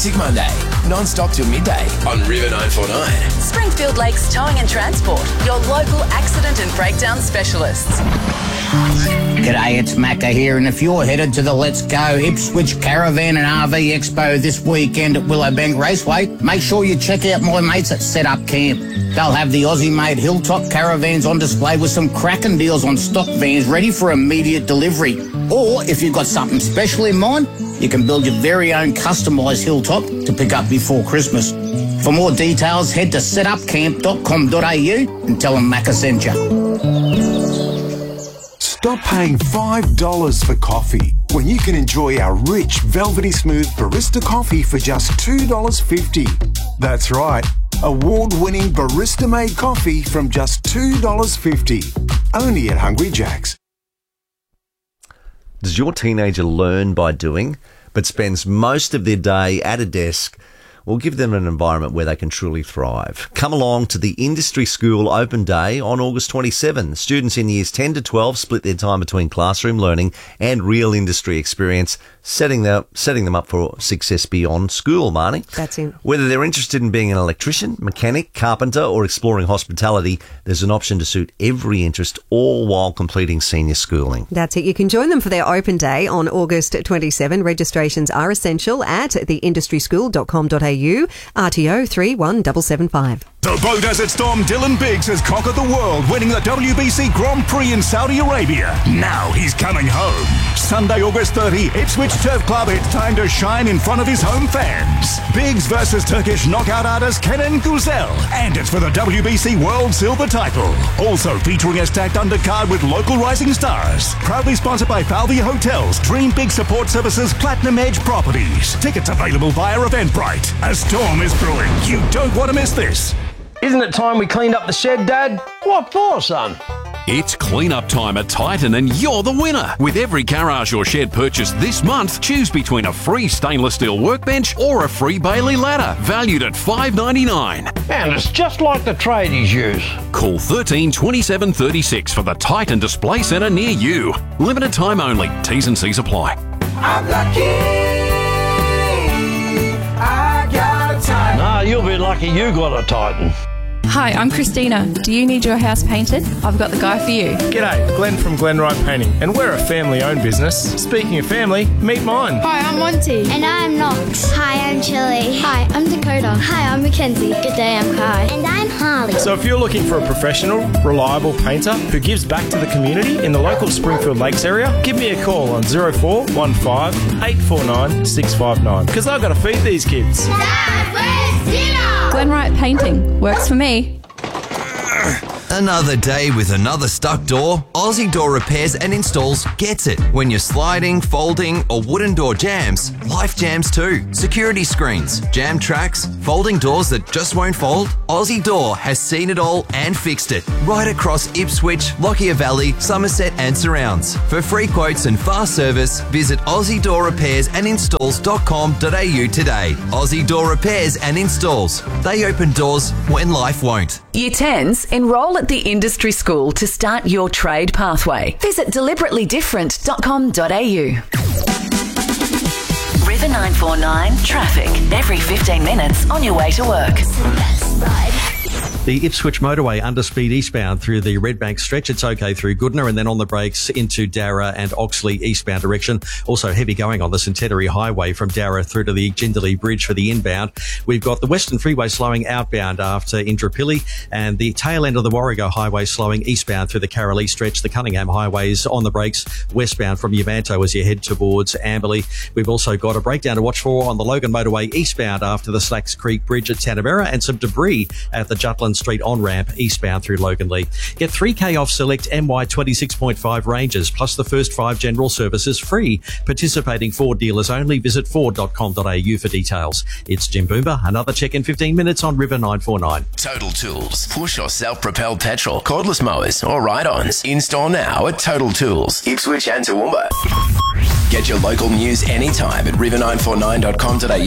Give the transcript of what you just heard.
Music Monday, non-stop till midday on River 949. Springfield Lakes Towing and Transport, your local accident and breakdown specialists. G'day, it's Macca here, and if you're headed to the Let's Go Ipswich Caravan and RV Expo this weekend at Willowbank Raceway, make sure you check out my mates at Set Up Camp. They'll have the Aussie-made Hilltop caravans on display with some cracking deals on stock vans ready for immediate delivery. Or, if you've got something special in mind, you can build your very own customised Hilltop to pick up before Christmas. For more details, head to setupcamp.com.au and tell them Macca sent you. Stop paying $5 for coffee when you can enjoy our rich, velvety smooth barista coffee for just $2.50. That's right, award-winning barista-made coffee from just $2.50. Only at Hungry Jack's. Does your teenager learn by doing, but spends most of their day at a desk? We'll give them an environment where they can truly thrive. Come along to the Industry School Open Day on August 27. Students in years 10 to 12 split their time between classroom learning and real industry experience, setting them up for success beyond school, Marnie. That's it. Whether they're interested in being an electrician, mechanic, carpenter or exploring hospitality, there's an option to suit every interest, all while completing senior schooling. That's it. You can join them for their open day on August 27. Registrations are essential at theindustryschool.com.au. RTO 31775. The Beaudesert Storm Dylan Biggs has conquered the world, winning the WBC Grand Prix in Saudi Arabia. Now he's coming home. Sunday, August 30, Ipswich Turf Club, it's time to shine in front of his home fans. Biggs versus Turkish knockout artist Kenan Güzel. And it's for the WBC World Silver title. Also featuring a stacked undercard with local rising stars. Proudly sponsored by Falvey Hotels, Dream Big Support Services, Platinum Edge Properties. Tickets available via Eventbrite. A storm is brewing. You don't want to miss this. Isn't it time we cleaned up the shed, Dad? What for, son? It's clean-up time at Titan and you're the winner. With every garage or shed purchased this month, choose between a free stainless steel workbench or a free Bailey ladder, valued at $5.99. And it's just like the tradies use. Call 13 27 36 for the Titan Display Centre near you. Limited time only. T's and C's apply. I'm lucky. I got a Titan. Nah, you'll be lucky you got a Titan. Hi, I'm Christina. Do you need your house painted? I've got the guy for you. G'day, Glenn from Glenwright Painting, and we're a family-owned business. Speaking of family, meet mine. Hi, I'm Monty. And I'm Knox. Hi, I'm Chili. Hi, I'm Dakota. Hi, I'm Mackenzie. Good day, I'm Kai. And I'm Harley. So if you're looking for a professional, reliable painter who gives back to the community in the local Springfield Lakes area, give me a call on 0415 849 659, because I've got to feed these kids. Dad, where's dinner? Glenwright Painting. Works for me. Another day with another stuck door? Aussie Door Repairs and Installs gets it. When you're sliding, folding or wooden door jams, life jams too. Security screens, jam tracks, folding doors that just won't fold? Aussie Door has seen it all and fixed it. Right across Ipswich, Lockyer Valley, Somerset and surrounds. For free quotes and fast service, visit AussieDoorRepairsandInstalls.com.au today. Aussie Door Repairs and Installs. They open doors when life won't. Year 10s, enrol at the Industry School to start your trade pathway. Visit deliberatelydifferent.com.au. River 949 traffic every 15 minutes on your way to work. The Ipswich motorway underspeed eastbound through the Redbank stretch. It's okay through Goodna, and then on the brakes into Darra and Oxley eastbound direction. Also heavy going on the Centenary Highway from Darra through to the Jindalee Bridge for the inbound. We've got the Western Freeway slowing outbound after Indooroopilly, and the tail end of the Warrego Highway slowing eastbound through the Carrollee stretch. The Cunningham Highway's on the brakes westbound from Yamanto as you head towards Amberley. We've also got a breakdown to watch for on the Logan motorway eastbound after the Slacks Creek Bridge at Tanamera, and some debris at the Jutland Street on-ramp eastbound through Loganlea. Get 3K off select MY 26.5 ranges, plus the first 5 general services free. Participating Ford dealers only. Visit ford.com.au for details. It's Jim Boomer. Another check in 15 minutes on River 949. Total Tools. Push or self-propelled petrol, cordless mowers or ride-ons. Install now at Total Tools, Ipswich and Toowoomba. Get your local news anytime at river949.com.au.